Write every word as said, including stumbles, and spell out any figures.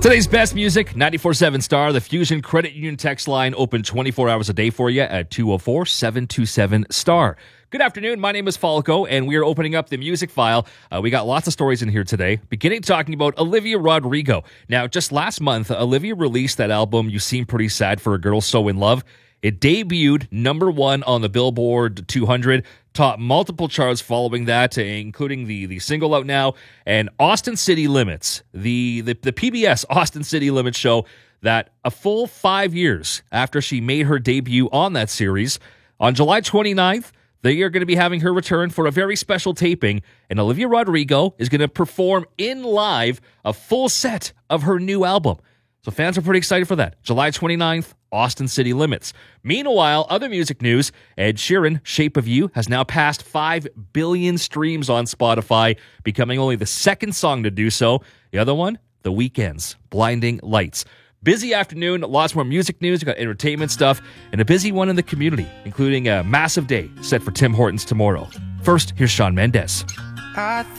Today's best music, ninety-four point seven Star. The Fusion Credit Union text line open twenty-four hours a day for you at two oh four, seven two seven, STAR. Good afternoon. My name is Falco, and we are opening up the music file. Uh, we got lots of stories in here today, beginning talking about Olivia Rodrigo. Now, just last month, Olivia released that album, You Seem Pretty Sad for a Girl So In Love. It debuted number one on the Billboard two hundred, topped multiple charts following that, including the, the single out now, and Austin City Limits, the, the, the P B S Austin City Limits show that a full five years after she made her debut on that series, on July twenty-ninth, they are going to be having her return for a very special taping, and Olivia Rodrigo is going to perform in live a full set of her new album. So fans are pretty excited for that. July twenty-ninth, Austin City Limits. Meanwhile, other music news, Ed Sheeran, Shape of You, has now passed five billion streams on Spotify, becoming only the second song to do so. The other one, The Weeknd's Blinding Lights. Busy afternoon, lots more music news, we've got entertainment stuff, and a busy one in the community, including a massive day set for Tim Hortons tomorrow. First, here's Shawn Mendes. I